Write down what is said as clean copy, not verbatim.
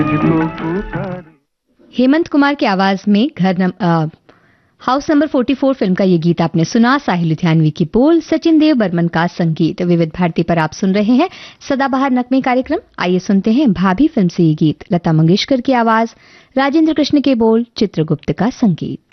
हेमंत कुमार की आवाज में हाउस नंबर 44 फिल्म का ये गीत आपने सुना। साहिल लुधियानवी की बोल, सचिन देव बर्मन का संगीत। विविध भारती पर आप सुन रहे हैं सदाबहार नगमे कार्यक्रम। आइए सुनते हैं भाभी फिल्म से ये गीत। लता मंगेशकर की आवाज, राजेंद्र कृष्ण के बोल, चित्रगुप्त का संगीत।